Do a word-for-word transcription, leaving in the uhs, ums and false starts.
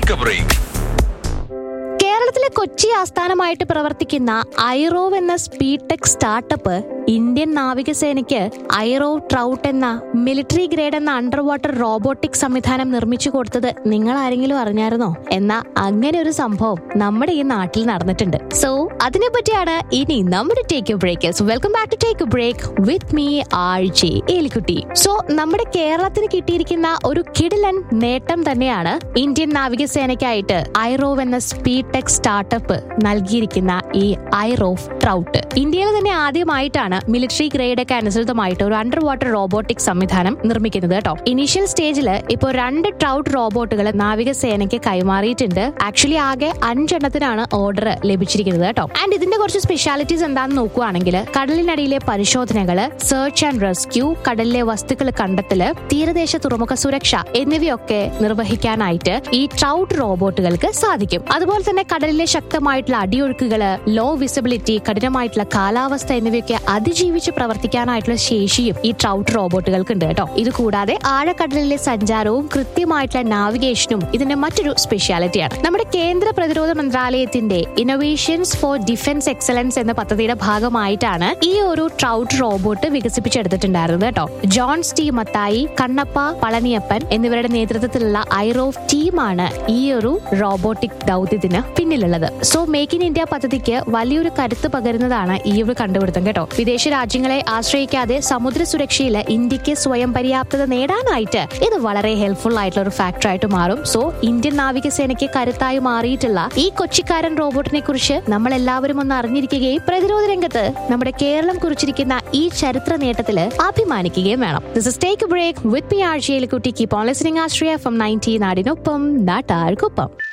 Take a break. കേരളത്തിലെ കൊച്ചി ആസ്ഥാനമായിട്ട് പ്രവർത്തിക്കുന്ന ഐറോവ് എന്ന speed tech startup Indian നാവികസേനയ്ക്ക് EyeROV trout എന്ന മിലിറ്ററി ഗ്രേഡ് എന്ന അണ്ടർ വാട്ടർ റോബോട്ടിക് സംവിധാനം നിർമ്മിച്ചു കൊടുത്തത് നിങ്ങൾ ആരെങ്കിലും അറിഞ്ഞായിരുന്നോ? എന്നാ അങ്ങനെ ഒരു സംഭവം നമ്മുടെ ഈ നാട്ടിൽ നടന്നിട്ടുണ്ട്. സോ അതിനെ പറ്റിയാണ് ഇനി നമ്മുടെ take A break. So welcome back to take A break with me R J Elikutty. So നമ്മുടെ കേരളത്തിന് കിട്ടിയിരിക്കുന്ന ഒരു കിടിലൻ നേട്ടം തന്നെയാണ് ഇന്ത്യൻ നാവികസേനയ്ക്കായിട്ട് ഐറോവ് എന്ന സ്പീഡ് ടെക് സ്റ്റാർട്ടപ്പ് നൽകിയിരിക്കുന്ന ഈ ഐറോവ് ട്രൗട്ട്. ഇന്ത്യയിൽ തന്നെ ആദ്യമായിട്ടാണ് മിലിറ്ററി ഗ്രേഡ് ഒക്കെ അനുസൃതമായിട്ട് ഒരു അണ്ടർ വാട്ടർ റോബോട്ടിക് സംവിധാനം നിർമ്മിക്കുന്നത് കേട്ടോ. ഇനീഷ്യൽ സ്റ്റേജിൽ ഇപ്പോൾ രണ്ട് ട്രൗട്ട് റോബോട്ടുകൾ നാവികസേനയ്ക്ക് കൈമാറിയിട്ടുണ്ട്. ആക്ച്വലി ആകെ അഞ്ചെണ്ണത്തിനാണ് ഓർഡർ ലഭിച്ചിരിക്കുന്നത് കേട്ടോ. ആൻഡ് ഇതിന്റെ കുറച്ച് സ്പെഷ്യാലിറ്റീസ് എന്താണെന്ന് നോക്കുകയാണെങ്കിൽ കടലിനടിയിലെ പരിശോധനകള്, സെർച്ച് ആൻഡ് റെസ്ക്യൂ, കടലിലെ വസ്തുക്കൾ കണ്ടെത്തല്, തീരദേശ തുറമുഖ സുരക്ഷ എന്നിവയൊക്കെ നിർവഹിക്കാനായിട്ട് ഈ ട്രൗട്ട് റോബോട്ടുകൾക്ക് സാധിക്കും. അതുപോലെ തന്നെ കടലിലെ ശക്തമായിട്ടുള്ള അടിയൊഴുക്കുകള്, ലോ വിസിബിലിറ്റി, കഠിനമായിട്ടുള്ള കാലാവസ്ഥ എന്നിവയൊക്കെ അതിജീവിച്ച് പ്രവർത്തിക്കാനായിട്ടുള്ള ശേഷിയും ഈ ട്രൗട്ട് റോബോട്ടുകൾക്ക് ഉണ്ട് കേട്ടോ. ഇത് കൂടാതെ ആഴക്കടലിലെ സഞ്ചാരവും കൃത്യമായിട്ടുള്ള നാവിഗേഷനും ഇതിന്റെ മറ്റൊരു സ്പെഷ്യാലിറ്റിയാണ്. നമ്മുടെ കേന്ദ്ര പ്രതിരോധ മന്ത്രാലയത്തിന്റെ ഇന്നോവേഷൻസ് ഫോർ ഡിഫൻസ് എക്സലൻസ് എന്ന പദ്ധതിയുടെ ഭാഗമായിട്ടാണ് ഈ ഒരു ട്രൗട്ട് റോബോട്ട് വികസിപ്പിച്ചെടുത്തിട്ടുണ്ടായിരുന്നത് കേട്ടോ. ജോൺ ടി മത്തായി, കണ്ണപ്പ പളനിയപ്പൻ എന്നിവരുടെ നേതൃത്വത്തിലുള്ള ഐറോവ് ടീമാണ് ഈ ഒരു റോബോട്ടിക് ദൗത്യത്തിന് പിന്നിലുള്ളത്. സോ മേക്ക് ഇൻ ഇന്ത്യ പദ്ധതിക്ക് വലിയൊരു കരുത്ത് പകരുന്നതാണ് ഈ ഒരു കണ്ടുപിടുത്തം കേട്ടോ. വിദേശ രാജ്യങ്ങളെ ആശ്രയിക്കാതെ സമുദ്ര സുരക്ഷയിൽ ഇന്ത്യക്ക് സ്വയം പര്യാപ്തത നേടാനായിട്ട് ഇത് വളരെ ഹെൽപ്ഫുൾ ആയിട്ടുള്ള ഒരു ഫാക്ടർ ആയിട്ട് മാറും. സോ ഇന്ത്യൻ നാവികസേനയ്ക്ക് കരുത്തായി മാറിയിട്ടുള്ള ഈ കൊച്ചിക്കാരൻ റോബോട്ടിനെ കുറിച്ച് നമ്മൾ എല്ലാവരും ഒന്ന് അറിഞ്ഞിരിക്കുകയും പ്രതിരോധ രംഗത്ത് നമ്മുടെ കേരളം കുറിച്ചിരിക്കുന്ന ഈ ചരിത്ര നേട്ടത്തിൽ അഭിമാനിക്കുകയും വേണം. This is take A break with P R J Elikutty. Keep on listening Ashraya F M ninety. നാടിനൊപ്പം നാട്ടാർക്കൊപ്പം.